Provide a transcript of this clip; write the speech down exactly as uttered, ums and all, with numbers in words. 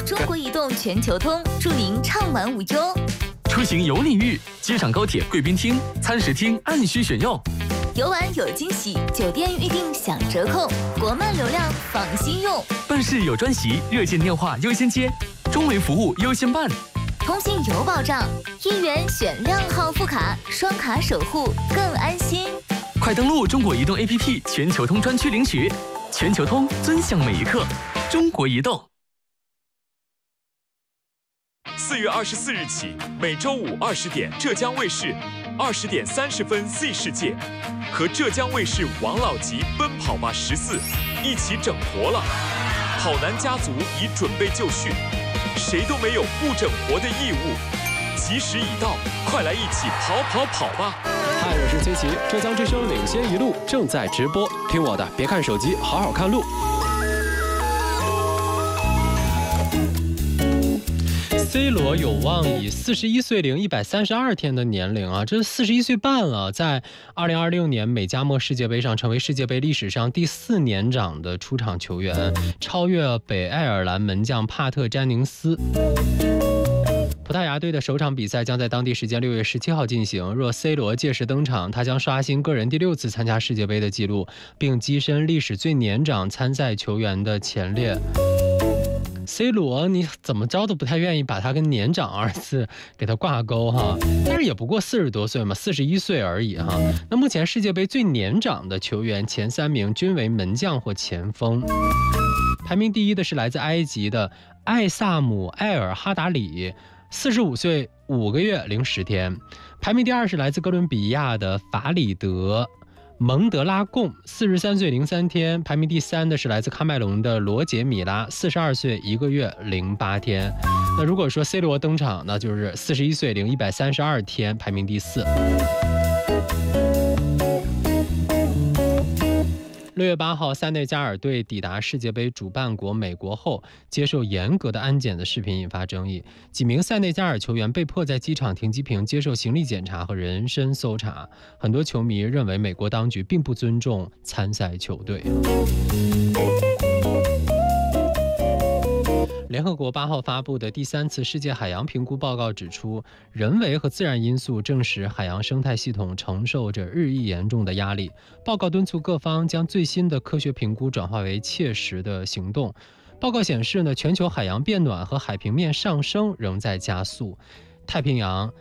中国移动全球通祝您畅玩无忧。 出行有礼遇，机场高铁贵宾厅、餐食厅按需选用。 游玩有惊喜，酒店预订享折扣，国漫流量放心用。 办事有专席，热线电话优先接，中维服务优先办。 通信有保障，一元选靓号副卡，双卡守护更安心。 快登录中国移动 A P P 全球通专区领取，全球通尊享每一刻。中国移动。 四月二十四日起，每周五二十点，浙江卫视二十点三十分 Z 世界和浙江卫视王老吉奔跑吧十四一起整活了。跑男家族已准备就绪，谁都没有不整活的义务。吉时已到，快来一起跑跑跑吧！ 嗨，我是崔琦，浙江之声领先一路正在直播，听我的，别看手机，好好看路。C 罗有望以四十一岁零一百三十二天的年龄啊，这四十一岁半了，在二零二六年美加墨世界杯上成为世界杯历史上第四年长的出场球员，超越北爱尔兰门将帕特·詹宁斯。葡萄牙队的首场比赛将在当地时间六月十七号进行。若 C 罗届时登场，他将刷新个人第六次参加世界杯的纪录，并跻身历史最年长参赛球员的前列。C 罗你怎么着都不太愿意把他跟年长二字给他挂钩哈，但是也不过四十多岁嘛，四十一岁而已哈。那目前世界杯最年长的球员前三名均为门将或前锋，排名第一的是来自埃及的艾萨姆·埃尔哈达里，四十五岁五个月零十天。排名第二是来自哥伦比亚的法里德蒙德拉贡，四十三岁零三天。排名第三的是来自喀麦隆的罗杰米拉，四十二岁一个月零八天。那如果说 C 罗登场，那就是四十一岁零一百三十二天，排名第四。六月八号，塞内加尔队抵达世界杯主办国美国后，接受严格的安检的视频引发争议。几名塞内加尔球员被迫在机场停机坪接受行李检查和人身搜查。很多球迷认为美国当局并不尊重参赛球队。联合国八号发布的第三次世界海洋评估报告指出，人为和自然因素正使海洋生态系统承受着日益严重的压力。报告敦促各方将最新的科学评估转化为切实的行动。报告显示呢，全球海洋变暖和海平面上升仍在加速。太平洋、